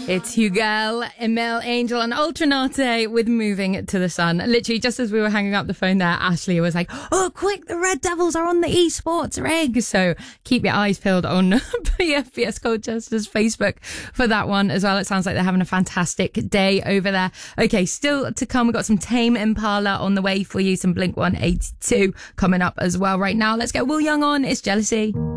It's Huguel, Emil Angel and Ultranate with Moving to the Sun. Literally, just as we were hanging up the phone there, Ashley was like, oh, quick, the Red Devils are on the esports rig. So keep your eyes peeled on BFBS Colchester's Facebook for that one as well. It sounds like they're having a fantastic day over there. Okay, still to come, we've got some Tame Impala on the way for you, some Blink 182 coming up as well right now. Let's get Will Young on. It's Jealousy.